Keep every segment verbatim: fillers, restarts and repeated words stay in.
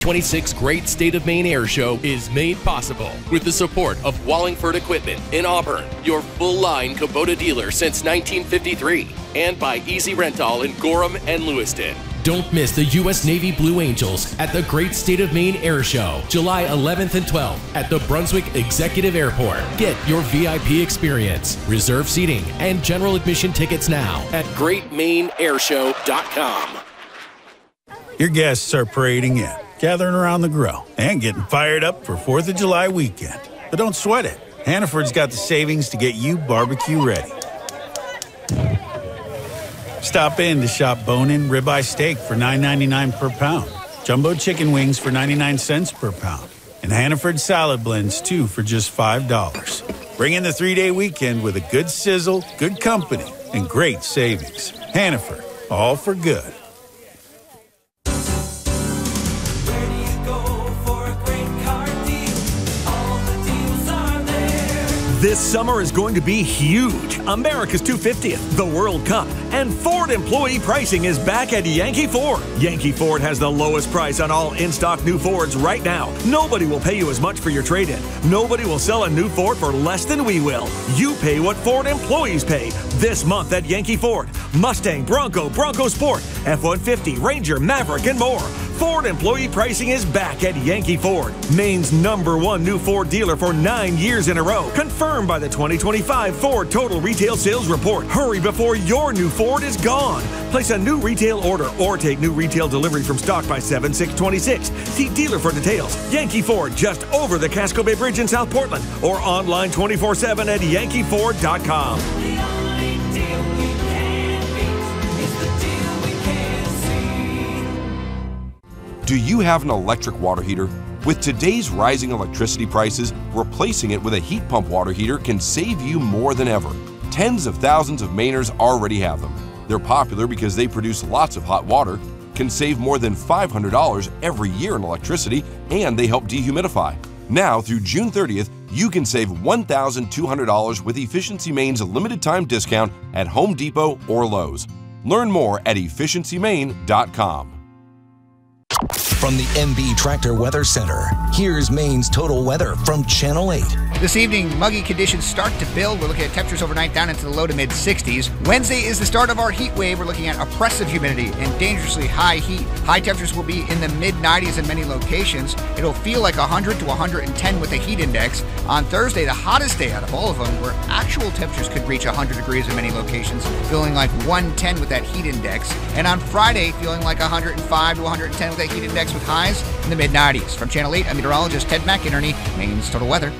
twenty-six Great State of Maine Air Show is made possible with the support of Wallingford Equipment in Auburn, your full-line Kubota dealer since nineteen fifty-three, and by Easy Rental in Gorham and Lewiston. Don't miss the U S Navy Blue Angels at the Great State of Maine Air Show, July eleventh and twelfth at the Brunswick Executive Airport. Get your V I P experience, reserve seating, and general admission tickets now at great maine air show dot com. Your guests are parading in, gathering around the grill, and getting fired up for fourth of July weekend. But don't sweat it. Hannaford's got the savings to get you barbecue ready. Stop in to shop bone-in ribeye steak for nine ninety-nine per pound, jumbo chicken wings for ninety-nine cents per pound, and Hannaford salad blends, too, for just five dollars. Bring in the three-day weekend with a good sizzle, good company, and great savings. Hannaford, all for good. This summer is going to be huge. America's two hundred fiftieth, the World Cup, and Ford employee pricing is back at Yankee Ford. Yankee Ford has the lowest price on all in-stock new Fords right now. Nobody will pay you as much for your trade-in. Nobody will sell a new Ford for less than we will. You pay what Ford employees pay. This month at Yankee Ford. Mustang, Bronco, Bronco Sport, F one fifty, Ranger, Maverick, and more. Ford employee pricing is back at Yankee Ford, Maine's number one new Ford dealer for nine years in a row. Confirmed by the twenty twenty-five Ford Total Retail Sales Report. Hurry before your new Ford is gone. Place a new retail order or take new retail delivery from stock by seven six twenty-six. See dealer for details. Yankee Ford, just over the Casco Bay Bridge in South Portland, or online twenty-four seven at yankee ford dot com. Do you have an electric water heater? With today's rising electricity prices, replacing it with a heat pump water heater can save you more than ever. Tens of thousands of Mainers already have them. They're popular because they produce lots of hot water, can save more than five hundred dollars every year in electricity, and they help dehumidify. Now, through June thirtieth, you can save one thousand two hundred dollars with Efficiency Maine's limited time discount at Home Depot or Lowe's. Learn more at efficiency maine dot com. From the M B Tractor Weather Center, here's Maine's total weather from Channel eight. This evening, muggy conditions start to build. We're looking at temperatures overnight down into the low to mid sixties. Wednesday is the start of our heat wave. We're looking at oppressive humidity and dangerously high heat. High temperatures will be in the mid nineties in many locations. It'll feel like one hundred to one hundred ten with a heat index. On Thursday, the hottest day out of all of them, where actual temperatures could reach one hundred degrees in many locations, feeling like one ten with that heat index. And on Friday, feeling like one hundred five to one hundred ten with that heat index with highs in the mid nineties. From Channel eight, I'm meteorologist Ted McInerney, Maine's Total Weather.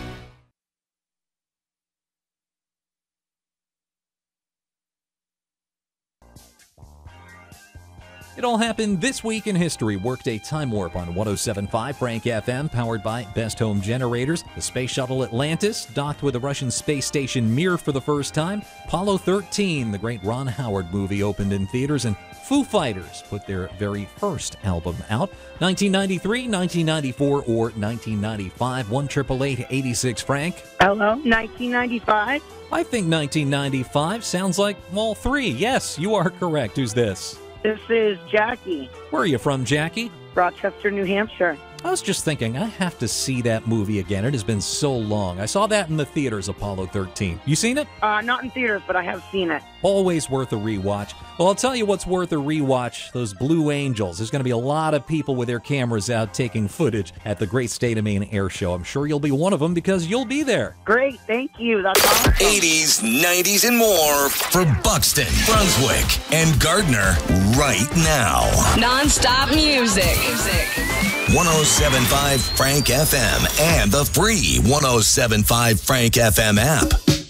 It all happened this week in history. Workday Time Warp on one oh seven point five Frank F M, powered by Best Home Generators. The Space Shuttle Atlantis docked with the Russian space station Mir for the first time. Apollo thirteen, the great Ron Howard movie, opened in theaters, and Foo Fighters put their very first album out. nineteen ninety-three, nineteen ninety-four, or nineteen ninety-five. one eight eight eight, eight six Frank. Hello, nineteen ninety-five? I think nineteen ninety-five sounds like all three. Yes, you are correct. Who's this? This is Jackie. Where are you from, Jackie? Rochester, New Hampshire. I was just thinking, I have to see that movie again. It has been so long. I saw that in the theaters, Apollo thirteen. You seen it? Uh, not in theaters, but I have seen it. Always worth a rewatch. Well, I'll tell you what's worth a rewatch, those Blue Angels. There's going to be a lot of people with their cameras out taking footage at the Great State of Maine Air Show. I'm sure you'll be one of them because you'll be there. Great, thank you. That's awesome. eighties, nineties, and more for Buxton, Brunswick, and Gardner right now. Non-stop music. one oh seven point five Frank F M and the free one oh seven point five Frank F M app.